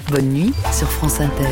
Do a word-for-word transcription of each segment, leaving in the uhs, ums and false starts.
Bonne nuit sur France Inter.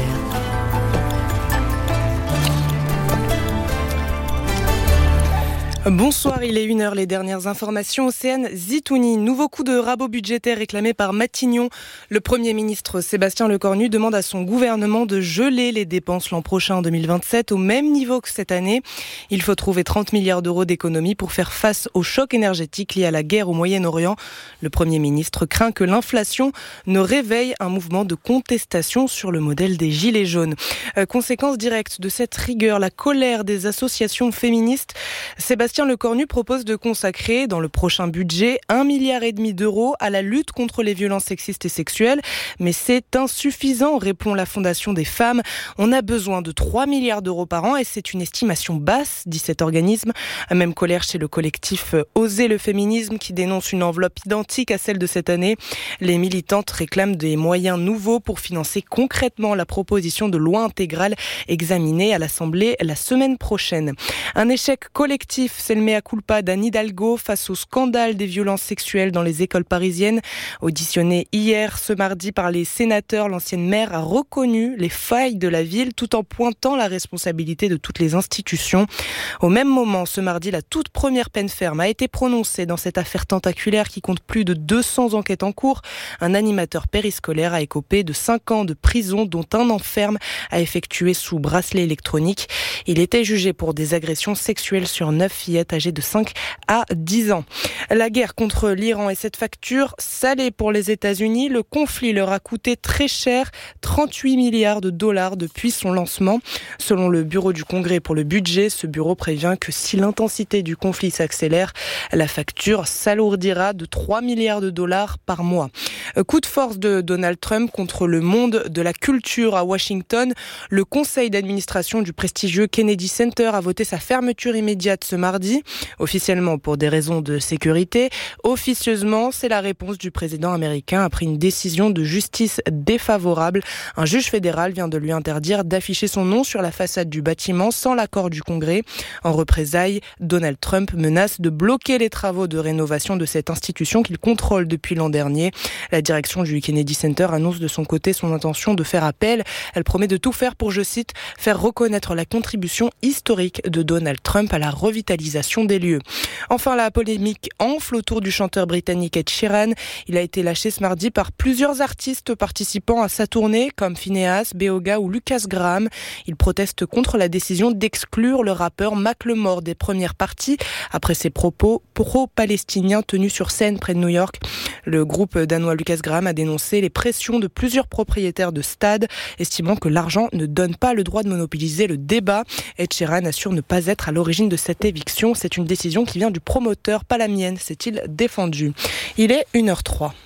Bonsoir, il est une heure, les dernières informations. Océane Zitouni, nouveau coup de rabot budgétaire réclamé par Matignon. Le Premier ministre Sébastien Lecornu demande à son gouvernement de geler les dépenses l'an prochain en deux mille vingt-sept au même niveau que cette année. Il faut trouver trente milliards d'euros d'économies pour faire face au choc énergétique lié à la guerre au Moyen-Orient. Le Premier ministre craint que l'inflation ne réveille un mouvement de contestation sur le modèle des Gilets jaunes. Euh, conséquence directe de cette rigueur, la colère des associations féministes. Sébastien Lecornu propose de consacrer dans le prochain budget un milliard et demi d'euros à la lutte contre les violences sexistes et sexuelles. Mais c'est insuffisant, répond la Fondation des femmes. On a besoin de trois milliards d'euros par an et c'est une estimation basse, dit cet organisme. Même colère chez le collectif Oser le féminisme qui dénonce une enveloppe identique à celle de cette année. Les militantes réclament des moyens nouveaux pour financer concrètement la proposition de loi intégrale examinée à l'Assemblée la semaine prochaine. Un échec collectif, c'est le mea culpa d'Anne Hidalgo face au scandale des violences sexuelles dans les écoles parisiennes. Auditionnée hier, ce mardi, par les sénateurs, l'ancienne maire a reconnu les failles de la ville tout en pointant la responsabilité de toutes les institutions. Au même moment, ce mardi, la toute première peine ferme a été prononcée dans cette affaire tentaculaire qui compte plus de deux cents enquêtes en cours. Un animateur périscolaire a écopé de cinq ans de prison, dont un an ferme à effectuer sous bracelet électronique. Il était jugé pour des agressions sexuelles sur neuf fillettes âgées de cinq à dix ans. La guerre contre l'Iran et cette facture salée pour les États-Unis, le conflit leur a coûté très cher, trente-huit milliards de dollars depuis son lancement. Selon le bureau du Congrès pour le budget, ce bureau prévient que si l'intensité du conflit s'accélère, la facture s'alourdira de trois milliards de dollars par mois. Coup de force de Donald Trump contre le monde de la culture à Washington. Le conseil d'administration du prestigieux Kennedy Center a voté sa fermeture immédiate ce mardi, officiellement pour des raisons de sécurité. Officieusement, c'est la réponse du président américain après une décision de justice défavorable. Un juge fédéral vient de lui interdire d'afficher son nom sur la façade du bâtiment sans l'accord du Congrès. En représailles, Donald Trump menace de bloquer les travaux de rénovation de cette institution qu'il contrôle depuis l'an dernier. La direction du Kennedy Center annonce de son côté son intention de faire appel. Elle promet de tout faire pour, je cite, faire reconnaître la contribution historique de Donald Trump à la revitalisation des lieux. Enfin, la polémique enfle autour du chanteur britannique Ed Sheeran. Il a été lâché ce mardi par plusieurs artistes participant à sa tournée, comme Finneas, Beoga ou Lucas Graham. Il proteste contre la décision d'exclure le rappeur Macklemore des premières parties après ses propos pro-palestiniens tenus sur scène près de New York. Le groupe danois Lucas Graham a dénoncé les pressions de plusieurs propriétaires de stades, estimant que l'argent ne donne pas le droit de monopoliser le débat. Ed Sheeran assure ne pas être à l'origine de cette éviction. C'est une décision qui vient du promoteur, pas la mienne, s'est-il défendu. Il est une heure trois.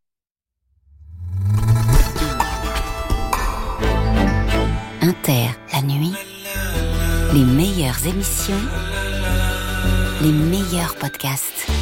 Inter, la nuit, les meilleures émissions, les meilleurs podcasts.